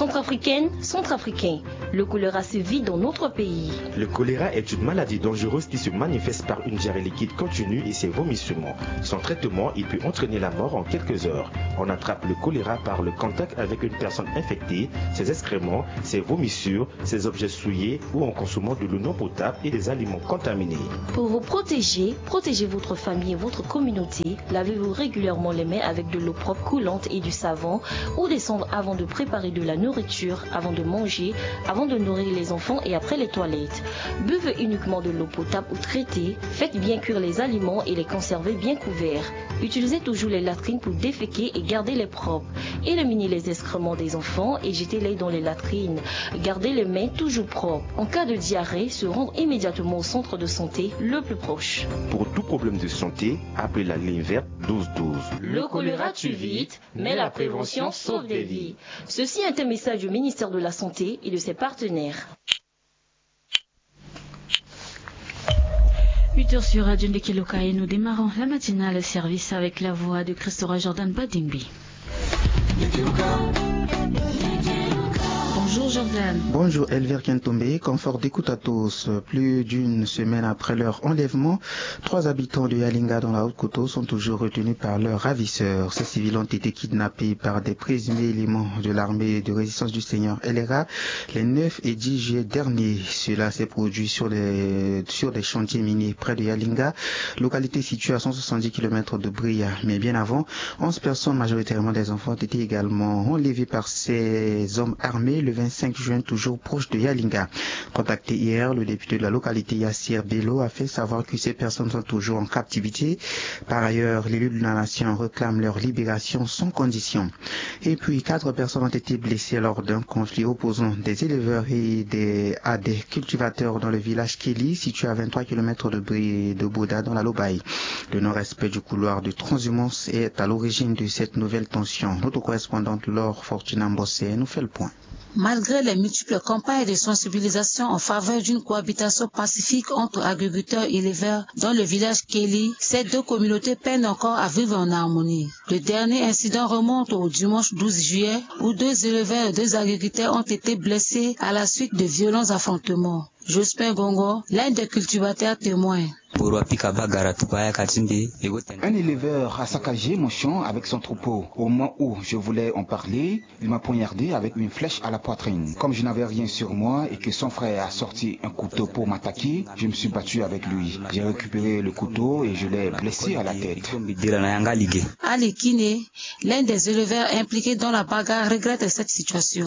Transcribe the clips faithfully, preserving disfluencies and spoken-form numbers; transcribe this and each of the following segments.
Centrafricaine, Centrafricain, le choléra se vit dans notre pays. Le choléra est une maladie dangereuse qui se manifeste par une diarrhée liquide continue et ses vomissements. Sans traitement, il peut entraîner la mort en quelques heures. On attrape le choléra par le contact avec une personne infectée, ses excréments, ses vomissures, ses objets souillés ou en consommant de l'eau non potable et des aliments contaminés. Pour vous protéger, protégez votre famille et votre communauté. Lavez-vous régulièrement les mains avec de l'eau propre coulante et du savon ou des cendres avant de préparer de la nourriture, avant de manger, avant de nourrir les enfants et après les toilettes. Buvez uniquement de l'eau potable ou traitée. Faites bien cuire les aliments et les conservez bien couverts. Utilisez toujours les latrines pour déféquer et garder les propres. Éliminez les excréments des enfants et jetez-les dans les latrines. Gardez les mains toujours propres. En cas de diarrhée, se rendre immédiatement au centre de santé le plus proche. Pour tout problème de santé, appelez la ligne verte douze douze. Le choléra tue vite, mais la prévention sauve des vies. Ceci est un message du ministère de la Santé et de ses partenaires. huit heures sur Radio Ndekeloka et nous démarrons la matinale service avec la voix de Christora Jordan Badingbi. Bonjour Jordan. Bonjour Elvire Kentombe, confort d'écoute à tous. Plus d'une semaine après leur enlèvement, trois habitants de Yalinga dans la Haute-Koto sont toujours retenus par leurs ravisseurs. Ces civils ont été kidnappés par des présumés éléments de l'armée de résistance du Seigneur L R A les neuf et dix juillet dernier. Cela s'est produit sur, les, sur des chantiers miniers près de Yalinga, localité située à cent soixante-dix kilomètres de Bria. Mais bien avant, onze personnes, majoritairement des enfants, ont été également enlevées par ces hommes armés le vingt-cinq juin, toujours proche de Yalinga. Contacté hier, le député de la localité Yassir Bello a fait savoir que ces personnes sont toujours en captivité. Par ailleurs, l'élu de la nation réclame leur libération sans condition. Et puis, quatre personnes ont été blessées lors d'un conflit opposant des éleveurs et des, à des cultivateurs dans le village Kéli, situé à vingt-trois kilomètres de Brie de Bouda dans la Lobaye. Le non-respect du couloir de transhumance est à l'origine de cette nouvelle tension. Notre correspondante Laure Fortuna Mbossé nous fait le point. Malgré les multiples campagnes de sensibilisation en faveur d'une cohabitation pacifique entre agriculteurs et éleveurs dans le village Kéli, ces deux communautés peinent encore à vivre en harmonie. Le dernier incident remonte au dimanche douze juillet où deux éleveurs et deux agriculteurs ont été blessés à la suite de violents affrontements. Jospin Gongo, l'un des cultivateurs, témoin. Un éleveur a saccagé mon champ avec son troupeau. Au moment où je voulais en parler, il m'a poignardé avec une flèche à la poitrine. Comme je n'avais rien sur moi et que son frère a sorti un couteau pour m'attaquer, je me suis battu avec lui. J'ai récupéré le couteau et je l'ai blessé à la tête. Ali Kine, l'un des éleveurs impliqués dans la bagarre, regrette cette situation.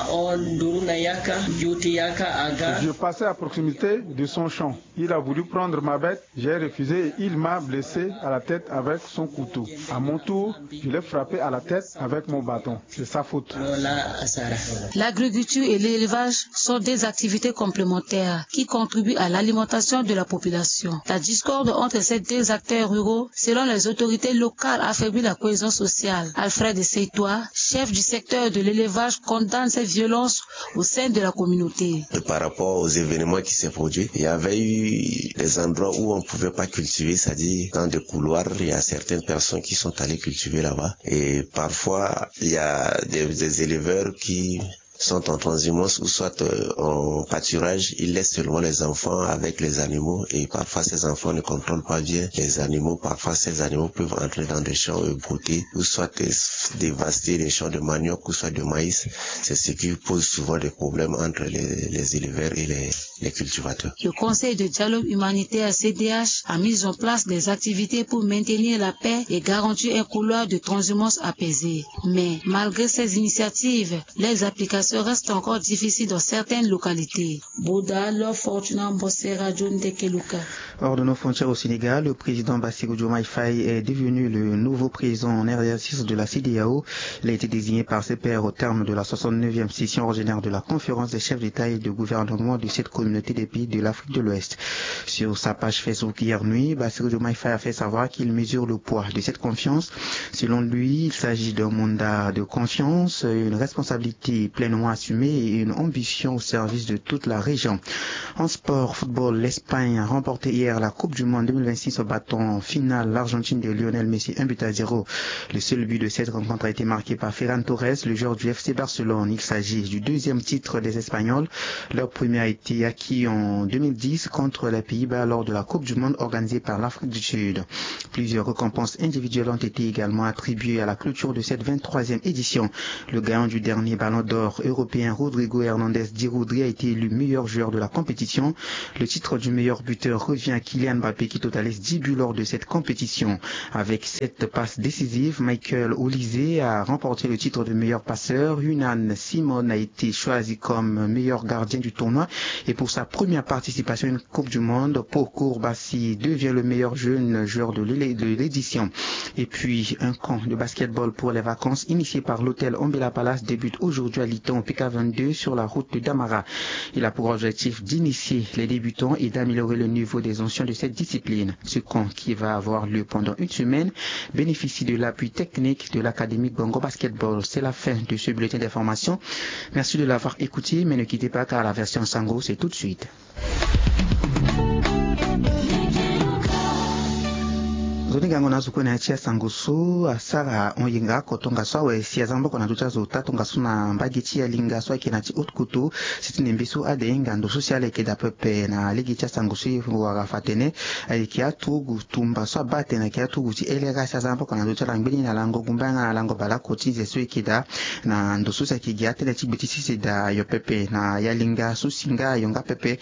Je passais à proximité de son champ. Il a voulu prendre ma bête. J'ai refusé et il m'a blessé à la tête avec son couteau. À mon tour, je l'ai frappé à la tête avec mon bâton. C'est sa faute. L'agriculture et l'élevage sont des activités complémentaires qui contribuent à l'alimentation de la population. La discorde entre ces deux acteurs ruraux, selon les autorités locales, affaiblit la cohésion sociale. Alfred Seitoa, chef du secteur de l'élevage, condamne ces violences au sein de la communauté. Par rapport aux événements qui s'est produits, il y avait eu des endroits où on ne pouvait pas cultiver, c'est-à-dire dans des couloirs, il y a certaines personnes qui sont allées cultiver là-bas. Et parfois, il y a des, des éleveurs qui sont en transhumance ou soit euh, en pâturage, ils laissent seulement les enfants avec les animaux et parfois ces enfants ne contrôlent pas bien les animaux. Parfois ces animaux peuvent entrer dans des champs et brouter ou soit euh, dévaster les champs de manioc ou soit de maïs. C'est ce qui pose souvent des problèmes entre les, les éleveurs et les, les cultivateurs. Le Conseil de dialogue humanitaire C D H a mis en place des activités pour maintenir la paix et garantir un couloir de transhumance apaisé. Mais malgré ces initiatives, les applications reste encore difficile dans certaines localités. Bouda, Laure Fortuna Mbossé, Radio Ndekeloka. Hors de nos frontières au Sénégal, le président Bassirou Diomaye Faye est devenu le nouveau président en exercice de la C E D E A O. Il a été désigné par ses pairs au terme de la soixante-neuvième session ordinaire de la conférence des chefs d'État et de gouvernement de cette communauté communauté des pays de l'Afrique de l'Ouest. Sur sa page Facebook hier nuit, Bassirou Diomaye Faye a fait savoir qu'il mesure le poids de cette confiance. Selon lui, il s'agit d'un mandat de confiance, une responsabilité pleinement assumée et une ambition au service de toute la région. En sport, football, l'Espagne a remporté hier la Coupe du Monde deux mille vingt-six au battant en finale l'Argentine de Lionel Messi un but à zéro. Le seul but de cette rencontre a été marqué par Ferran Torres, le joueur du F C Barcelone. Il s'agit du deuxième titre des Espagnols. Leur premier a été acquis en deux mille dix contre les Pays-Bas lors de la Coupe du Monde organisée par l'Afrique du Sud. Plusieurs récompenses individuelles ont été également attribuées à la clôture de cette vingt-troisième édition. Le gagnant du dernier Ballon d'Or européen, Rodrigo Hernandez Di Rodri, a été élu meilleur joueur de la compétition. Le titre du meilleur buteur revient à Kylian Mbappé qui totalise dix buts lors de cette compétition. Avec cette passe décisive, Michael Olise a remporté le titre de meilleur passeur. Yunan Simon a été choisi comme meilleur gardien du tournoi. Et pour sa première participation à une Coupe du Monde, Pau Kourbassi devient le meilleur jeune joueur de l'édition. Et puis, un camp de basketball pour les vacances initié par l'hôtel Ombela Palace débute aujourd'hui à Liton au P K vingt-deux sur la route de Damara. Il a pour objectif d'initier les débutants et d'améliorer le niveau des anciens de cette discipline. Ce camp, qui va avoir lieu pendant une semaine, bénéficie de l'appui technique de l'Académie Bongo Basketball. C'est la fin de ce bulletin d'information. Merci de l'avoir écouté, mais ne quittez pas car la version Sango, c'est tout de suite. Zoni gango na zuko na chia sangusu asara onyenga kotonga swawe siazambo kona tucha zota tonga suna mbagi chia linga swa kina chi utkutu sitini mbisu adenga ndo sociale ke da pepe na ligi chia sangusu wa fatene aikia tugu tumba swa bate na kia tugu chi elega siazambo kona tucha langbini na lango gumbanga lango bala koti zeswe kida na ndo socia kigiate na chi bitisi sida yo pepe na yalinga susinga yonga pepe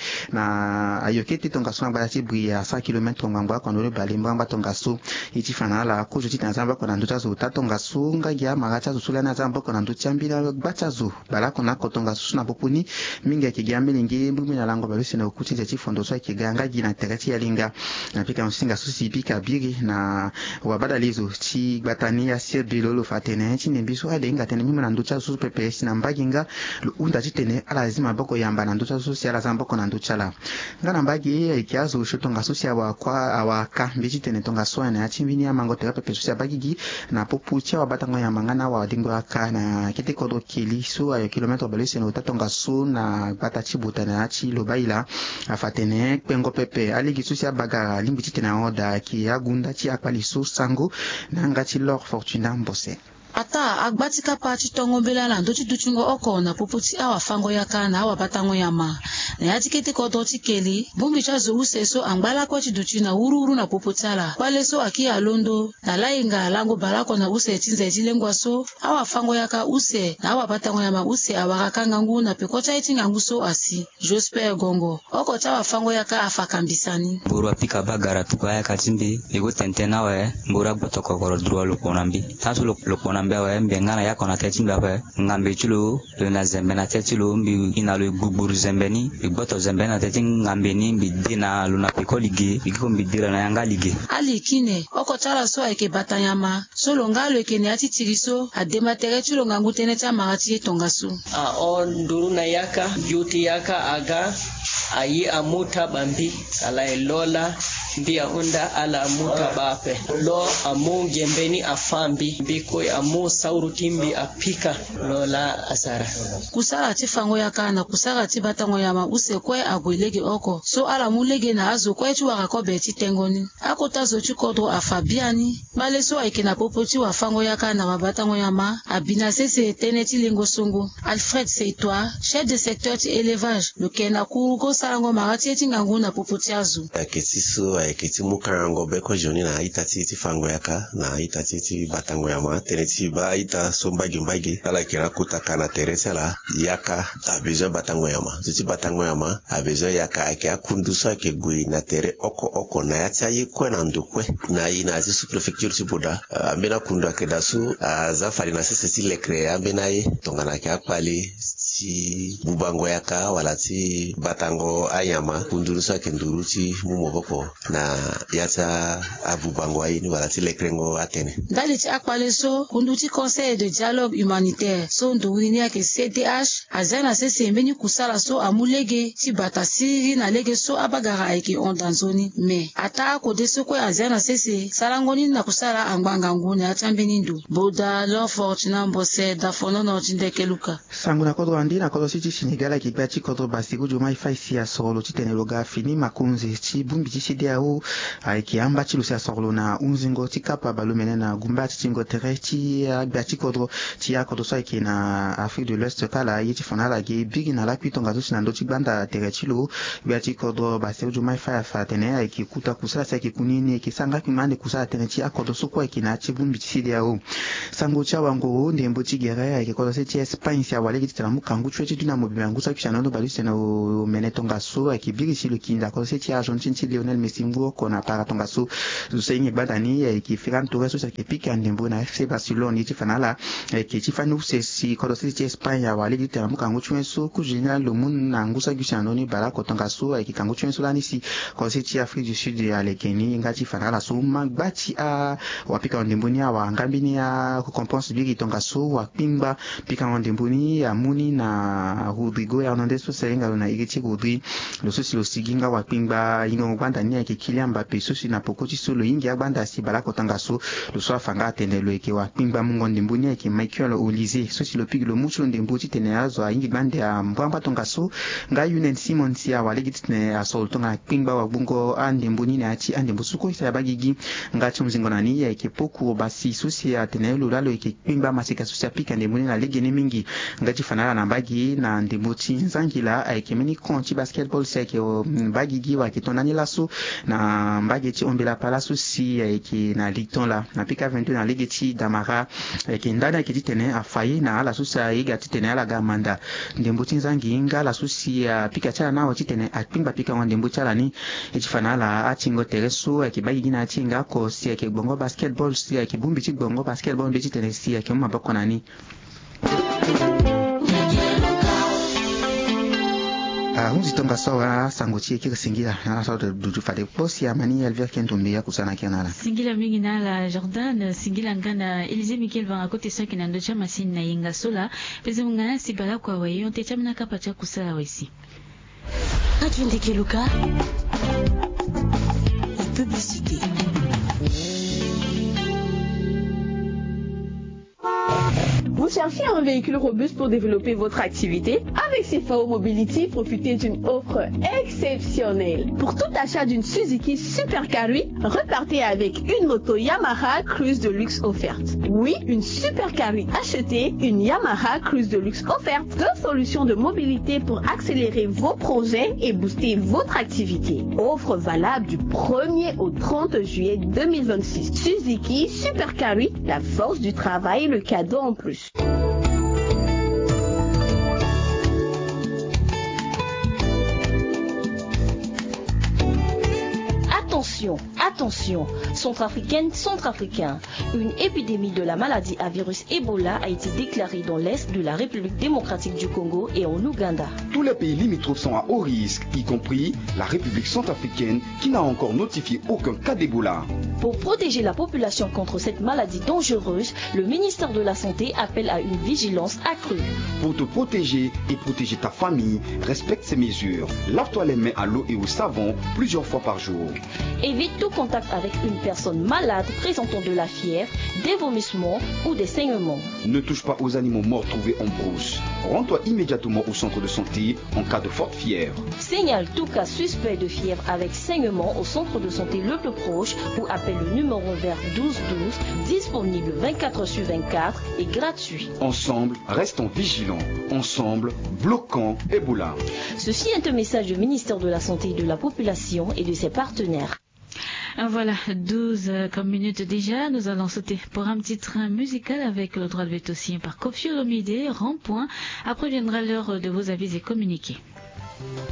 na ayoketi tonga suna bala chi bria cent kilomètres ngamba kono balimba tonga su ichi fana la ko joti na zamba kona nduta zo tatonga sunga gya magacha zo sulana zamba kona nduta mbila bacha zo bala kona kotonga susuna popuni minga kigya milingi mbumi na lango baluse na ukuti za chifondo so kiganga gina tegati ya linga na pika msinga susi pika biri na wabada lizo chi batani ya sie bilolo fatene chi nembiso adenga tene mimi na nduta su pepe na mbaginga unda chitene ala zima boko yamba na nduta su sia la zamba kona nduta la ngana mbagi ikiazo shotonga susi awa kwa awaka mbichi tene tonga so na chimvini ya mango terape peso ya bagigi na popucha wa batango ya mangana wa dingo aka na kete kodo kili so ayo kilometro balese no tatonga so na batachi butana chi lobaila afatene pengo pepe aligi susi ya bagara limbi tena oda ki agunda chi akpaliso sango na ngati lor fortuna mbose. Ata agbatika pachi tongo belala ndochi duchungo oko na puputi awa fango yaka na awa batango yama na yatikete kodoti keli bumbi chazo useso angbala kwa chiduchina ururu na puputala kwale so aki alondo na lainga lango balako na use tinza etilengwa so awa fango yaka use na awa batango yama use awakakanga ngu na pekocha itinga ngu so asi Josper Gongo oko chawa fango yaka afakambisani burwa pika bagara tukaya katimbi ego tentena we mbura botoko koro drua lokonambi tasu lokonambi mbewe mbengana yako na teti mbewe ngambe chulo na zembe na teti lo mbi inalo guguru zembeni igboto zembe na teti ngambe ni mbide na luna peko lige igiko mbidira na yanga lige ali kine oko chala so eke batanyama solo ngalo eke ni ati tiriso adema tere chulo ngangu tene cha marati tongasu a on nduru na yaka yuti yaka aga ayi amuta bambi ala elola mbia unda ala amuta bape lo amu gembeni afambi biko amu sauru timbi apika lola asara kusara tifango yakana kusara tibatango yama usekwe agwelege oko so ala mulege na azo kwe chu wakakobe titengoni akota zo chukodo afabiani bale so aikena popoti wafango yakana wabatango yama abina sese teneti lingo sungu Alfred Seitwa chef de secteur ti élevage le kena kurugo sarango marati etingangu na popoti azu aketiso aketi mukango beko joni na itati ti fango yaka na itati ti batango yama teneti ba ita sombagi mbagi ala kira kutaka na teresa la yaka a besoin batango yama ti batango yama a besoin yaka ake akunduso ake gui na tere oko oko na yata yi kwe na ndukwe na yi na ti sous préfecture ti boda ambena kundu ake dasu za fali na sese ti lekre ambena yi tongana ke akpali ti bubango yaka wala ti batango ayama kunduru sa kenduru ti mumoboko na yata abubango ayini wala ti lekrengo atene. Dali ti akpale so kundu ti conseil de dialogue humanitaire so ndourini yake C D H azana sese mbeni kusala so amulege ti bata siri na lege so abagara ayeke ondanzoni me ata akode so kwe azana sese salangoni na kusala angbanga nguni atambeni ndu boda lo fortuna mbose da fono no tindeke luka sangu na kodro andi na kodro si ti Sénégal ayeke gba ti kodro basiku jo mai fai si asoro ti tene lo ga fini makunzi ti bumbi ti C D A O ayeke amba ti lo si asoro na unzingo ti kapa balo mene na gumba ti tingo tere ti agba ti kodro ti a kodro so ayeke na Afrique de l'Ouest kala ye ti fona ala ge bigi na lakui tonga so si na ndö ti gbanda tere ti lo gba ti kodro basiku jo mai fai afa tene ayeke kuta kusala si ayeke kunini ayeke sanga kpi mande kusala tene ti akodro so kue ayeke na ti bumbi ti C D A O sango ti awango ndembo ti gere ayeke kodro si ti Espagne si awalege ti tene mu kangu tue ti duna mo bebe angu sa kpi anono balu si tene o mene tonga so ayeke bigi si lo kinda kodro si ti Argentine ti Lionel Messi mbu oko na para tonga so zo se hinga gbanda ni ayeke Ferran Torres so si ayeke piki andembo na F C Barcelone ye ti fana ala ayeke ti fani use si kodro si ti Espagne awalege ti tene mu kangu tue so kujina lo mu na ngu sa kpi si anono bala ko tonga so ayeke kangu tue so lani si kodro si ti Afrique du Sud aleke ni nga ti fana ala so ma gba ti a wapika andembo ni awa ngambi ni a récompense bigi tonga so wapingba pika andembo ni amuni na Rodrigo Hernandez so se hinga lo na iri ti Rodri lo so si lo sigi nga wapingba hinga gbanda ni ayeke Kylian Mbappé so si na poko ti so lo hingi agbanda si bala ko tonga so lo so afanga atene lo yeke wapingba mungo ndembo ni ayeke Michael Olise so si lo pigi lo mu ti lo ndembo ti tene azo ahingi gbande ambwamba tonga so nga Younes Simon si awalege ti tene asolo tonga na pingba wagbungo andembo ni na ati andembo so kue si abagigi nga ti mzingo na ni ayeke poku basi so si atene lo lalo yeke pingba masika so si apika ndembo ni na lege ni mingi nga ti fana ala na mbagi na ndembo ti nzangila ayeke mini kon ti basketball si ayeke mbagigi wayeke tondani laso na mbage ti ombela pa laso si ayeke na ligue ton la na pika vingt-deux na lege ti Damara ayeke ndani ayeke ti tene afaye na ala so si ayega ti tene ala ga manda ndembo ti nzangi nga ala so si apika ti ala na awa ti tene apingba pika wan ndembo ti ala ni e ti fana ala atingo tere so ayeke bagigi na ti nga oko si ayeke gbongo basketball si ayeke bumbi ti gbongo basketball mbe ti tene si ayeke mu maboko na ni hunzi tonga sawa sango ti ekiri singila na so de du fade posi amani Elvire Kentombe ya kusana kenala singila mingi na la Jordan singila ngana Elise Mikel va côté ça qui na ndo cha masini na yenga sola pese mungana sibala kwa wayo te chamina kapa cha kusala wesi Radio Ndekeluka la publicité. Vous cherchez un véhicule robuste pour développer votre activité? Avec C F A O Mobility, profitez d'une offre exceptionnelle. Pour tout achat d'une Suzuki Super Carry, repartez avec une moto Yamaha Cruise de luxe offerte. Oui, une Super Carry achetée, une Yamaha Cruise de luxe offerte. Deux solutions de mobilité pour accélérer vos projets et booster votre activité. Offre valable du premier au trente juillet deux mille vingt-six. Suzuki Super Carry, la force du travail, le cadeau en plus. Attention, attention, centrafricaine, centrafricain. Une épidémie de la maladie à virus Ebola a été déclarée dans l'est de la République démocratique du Congo et en Ouganda. Tous les pays limitrophes sont à haut risque, y compris la République centrafricaine qui n'a encore notifié aucun cas d'Ebola. Pour protéger la population contre cette maladie dangereuse, le ministère de la Santé appelle à une vigilance accrue. Pour te protéger et protéger ta famille, respecte ces mesures. Lave-toi les mains à l'eau et au savon plusieurs fois par jour. Évite tout contact avec une personne malade présentant de la fièvre, des vomissements ou des saignements. Ne touche pas aux animaux morts trouvés en brousse. Rends-toi immédiatement au centre de santé en cas de forte fièvre. Signale tout cas suspect de fièvre avec saignement au centre de santé le plus proche ou appelle le numéro vert douze douze, disponible vingt-quatre heures sur vingt-quatre et gratuit. Ensemble, restons vigilants. Ensemble, bloquons Ebola. Ceci est un message du ministère de la Santé et de la Population et de ses partenaires. Voilà, douze comme minutes déjà, nous allons sauter pour un petit train musical avec le droit de veto signé par Koffi Olomide, rond-point. Après viendra l'heure de vos avis et communiqués.